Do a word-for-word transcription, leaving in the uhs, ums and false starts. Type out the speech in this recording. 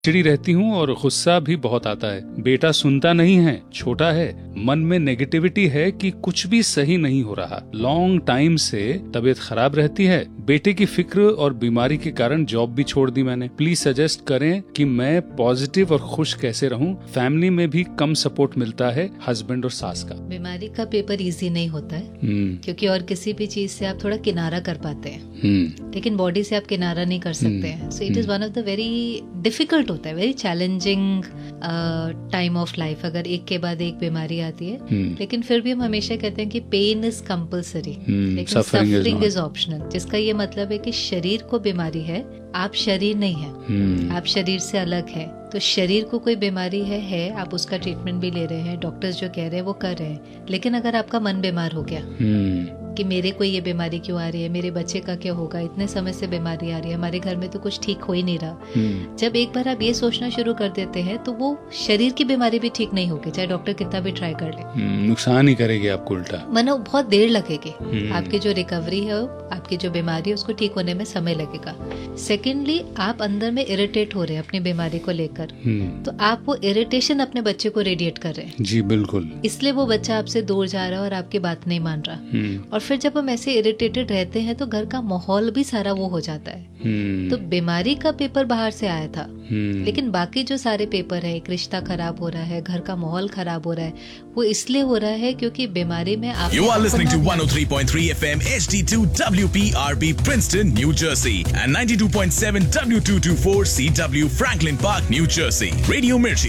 चिड़ी रहती हूँ और गुस्सा भी बहुत आता है। बेटा सुनता नहीं है, छोटा है, मन में नेगेटिविटी है कि कुछ भी सही नहीं हो रहा। लॉन्ग टाइम से तबीयत खराब रहती है। बेटे की फिक्र और बीमारी के कारण जॉब भी छोड़ दी मैंने। प्लीज सजेस्ट करें कि मैं पॉजिटिव और खुश कैसे रहूं। फैमिली में भी कम सपोर्ट मिलता है हस्बैंड और सास का। बीमारी का पेपर इजी नहीं होता है, क्योंकि और किसी भी चीज से आप थोड़ा किनारा कर पाते हैं, लेकिन बॉडी से आप किनारा नहीं कर सकते हैं। So it is one of the very difficult होता है, very challenging time of life अगर एक के बाद एक बीमारी आती है। hmm. लेकिन फिर भी हम हमेशा कहते हैं कि पेन इज कंपलसरी, लेकिन सफरिंग इज ऑप्शनल, जिसका ये मतलब है कि शरीर को बीमारी है, आप शरीर नहीं है। hmm. आप शरीर से अलग है। तो शरीर को कोई बीमारी है है आप उसका ट्रीटमेंट भी ले रहे हैं, डॉक्टर्स जो कह रहे हैं वो कर रहे हैं। लेकिन अगर आपका मन बीमार हो गया hmm. कि मेरे को ये बीमारी क्यों आ रही है, मेरे बच्चे का क्या होगा, इतने समय से बीमारी आ रही है, हमारे घर में तो कुछ ठीक हो ही नहीं रहा। hmm. जब एक बार आप ये सोचना शुरू कर देते हैं तो वो शरीर की बीमारी भी ठीक नहीं होगी, चाहे डॉक्टर कितना भी ट्राई कर ले। hmm. नुकसान ही करेगी आपको उल्टा, मानो बहुत देर लगेगी। hmm. आपकी जो रिकवरी है, आपकी जो बीमारी है, उसको ठीक होने में समय लगेगा। सेकेंडली, आप अंदर में इरिटेट हो रहे हैं अपनी बीमारी को लेकर, hmm. तो आप वो इरिटेशन अपने बच्चे को रेडिएट कर रहे हैं। जी बिल्कुल। इसलिए वो बच्चा आपसे दूर जा रहा है और आपकी बात नहीं मान रहा। hmm. और फिर जब हम ऐसे इरिटेटेड रहते हैं तो घर का माहौल भी सारा वो हो जाता है। hmm. तो बीमारी का पेपर बाहर से आया था, hmm. लेकिन बाकी जो सारे पेपर है, एक रिश्ता खराब हो रहा है, घर का माहौल खराब हो रहा है, वो इसलिए हो रहा है क्योंकि बीमारी में आप You are listening to one oh three point three F M H D two W P R B Princeton, New Jersey and ninety-two point seven W two twenty-four C W Franklin Park, New Jersey. Radio Mirchi